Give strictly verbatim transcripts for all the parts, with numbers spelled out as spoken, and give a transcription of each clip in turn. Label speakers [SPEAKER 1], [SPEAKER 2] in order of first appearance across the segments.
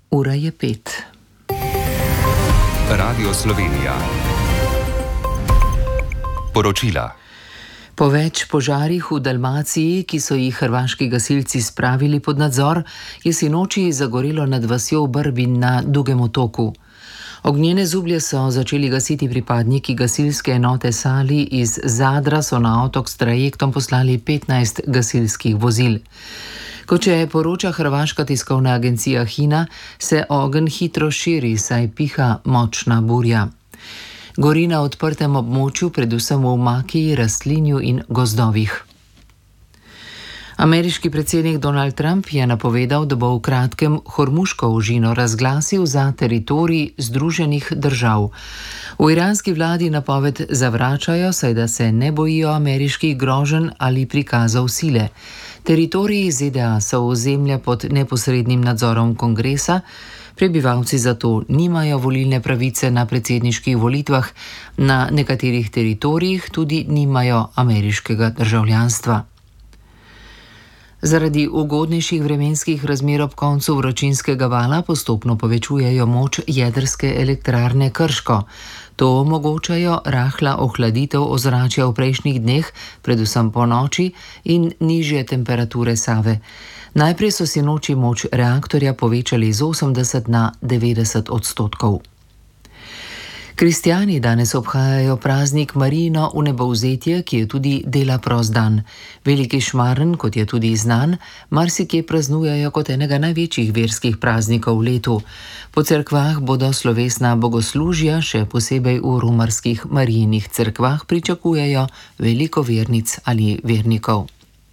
[SPEAKER 1] Ura je pet.
[SPEAKER 2] Radio Slovenija. Poročila.
[SPEAKER 1] Po več požarih v Dalmaciji, ki so jih hrvaški gasilci spravili pod nadzor, je sinoči zagorelo nad vasjo Brbin na Dugem otoku. Ognjene zublje so začeli gasiti pripadniki gasilske enote Sali. Iz Zadra so na otok s trajektom poslali petnajst gasilskih vozil. Kot če poroča hrvaška tiskovna agencija Hina, se ogenj hitro širi, saj piha močna burja. Gori na odprtem območju, predvsem v makiji, rastlinju in gozdovih. Ameriški predsednik Donald Trump je napovedal, da bo v kratkem Hormuško ožino razglasil za teritorij Združenih držav. V iranski vladi napoved zavračajo, saj da se ne bojijo ameriških groženj ali prikazov sile. Teritoriji Z D A so ozemlja pod neposrednim nadzorom kongresa, prebivalci zato nimajo volilne pravice na predsedniških volitvah, na nekaterih teritorijih tudi nimajo ameriškega državljanstva. Zaradi ugodnejših vremenskih razmer ob koncu vročinskega vala postopno povečujejo moč jedrske elektrarne Krško. To omogočajo rahla ohladitev ozračja v prejšnjih dneh, predvsem po noči, in nižje temperature Save. Najprej so sinoči moč reaktorja povečali z osemdeset na devetdeset odstotkov. Kristjani danes obhajajo praznik Marijino vnebovzetje, ki je tudi dela prost dan. Veliki Šmarn, kot je tudi znan, marsikje praznujejo kot enega največjih verskih praznikov v letu. Po cerkvah bodo slovesna bogoslužja, še posebej v romarskih Marijinih cerkvah pričakujejo veliko vernic ali vernikov.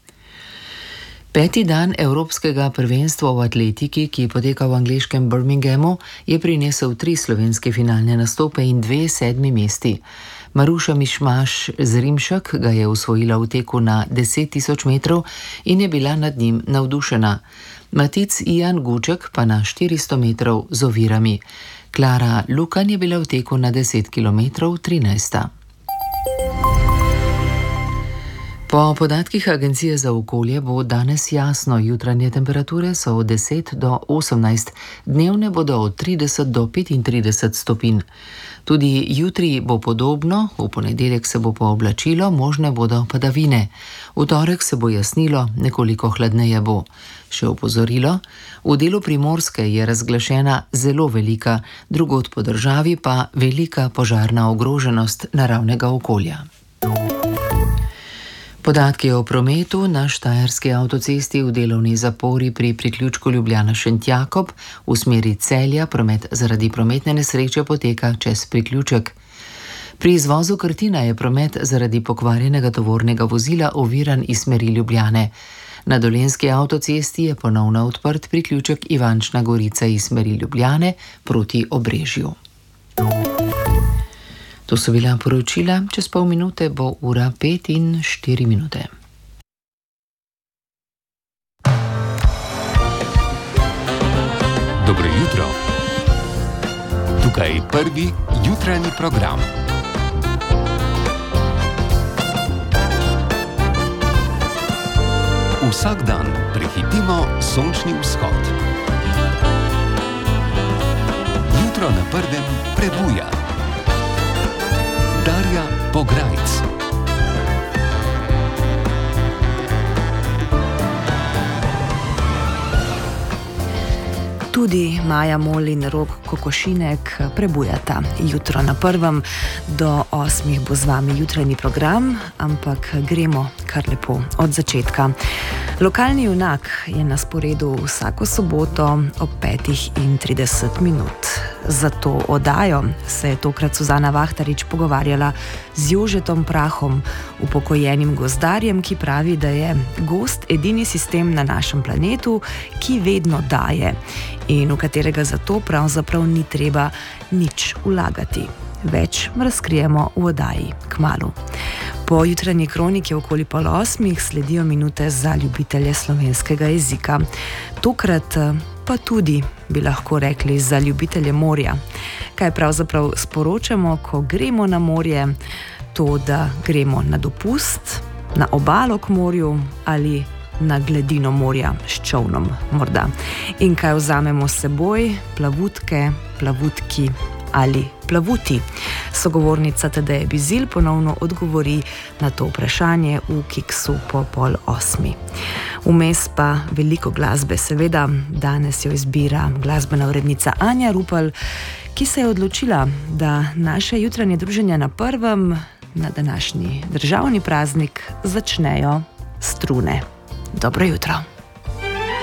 [SPEAKER 1] Peti dan Evropskega prvenstva v atletiki, ki poteka v angleškem Birminghamu, je prinesel tri slovenske finalne nastope in dve sedmi mesti. Maruša Mišmaš Zrimšek ga je osvojila v teku na deset tisoč metrov in je bila nad njim navdušena. Matic Ijan Guček pa na štiristo metrov z ovirami. Klara Lukan je bila v teku na deset kilometrov trinajsta. Po podatkih Agencije za okolje bo danes jasno, jutranje temperature so od deset do osemnajst, dnevne bodo od trideset do petintrideset stopinj. Tudi jutri bo podobno, v ponedeljek se bo pooblačilo, možne bodo padavine. V torek se bo jasnilo, nekoliko hladneje bo. Še opozorilo, v delu Primorske je razglašena zelo velika, drugod po državi pa velika požarna ogroženost naravnega okolja. Podatki o prometu na štajerski avtocesti v delovni zapori pri priključku Ljubljana-Šentjakob v smeri Celja promet zaradi prometne nesreče poteka čez priključek. Pri izvozu Krtina je promet zaradi pokvarjenega tovornega vozila oviran iz smeri Ljubljane. Na dolenjski avtocesti je ponovno odprt priključek Ivančna Gorica iz smeri Ljubljane proti Obrežju. To so bila poročila, čez pol minute bo ura pet in štiri minute.
[SPEAKER 2] Dobro jutro. Tukaj prvi jutranji program. Vsak dan prehitimo sončni vzhod. Jutro na prvem prebuja. Darja Pograjc.
[SPEAKER 3] Tudi Maja Mol in Rok Kokošinek prebujata. Jutro na prvem do osmih bo z vami jutranji program, ampak gremo kar lepo od začetka. Lokalni junak je na sporedu vsako soboto ob petih in trideset minut. Za to oddajo se je tokrat Suzana Vahtarič pogovarjala z Jožetom Prahom, upokojenim gozdarjem, ki pravi, da je gozd edini sistem na našem planetu, ki vedno daje in v katerega zato pravzaprav ni treba nič vlagati. Več razkrijemo v oddaji kmalu. Po jutranji kroniki okoli pol osmih sledijo minute za ljubitelje slovenskega jezika. Tokrat pa tudi, bi lahko rekli, za ljubitelje morja. Kaj pravzaprav sporočamo, ko gremo na morje? To, da gremo na dopust, na obalo k morju ali na gladino morja s čolnom morda. In kaj vzamemo s seboj? Plavutke, plavutki ali plavuti? Sogovornica Tadeja Bizilj ponovno odgovori na to vprašanje v Kiksu po pol osmi. Vmes pa veliko glasbe, seveda. Danes jo izbira glasbena urednica Anja Rupel, ki se je odločila, da naše jutranje druženje na prvem, na današnji državni praznik, začnejo strune. Dobro jutro.